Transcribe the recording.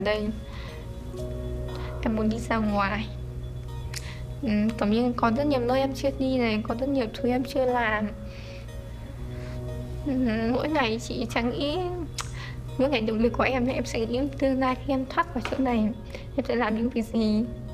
đây, em muốn đi ra ngoài. Kiểu như có rất nhiều nơi em chưa đi này, có rất nhiều thứ em chưa làm. Mỗi ngày chị chẳng nghĩ, mỗi ngày động lực của em thì em sẽ nghĩ tương lai khi em thoát khỏi chỗ này em sẽ làm những việc gì.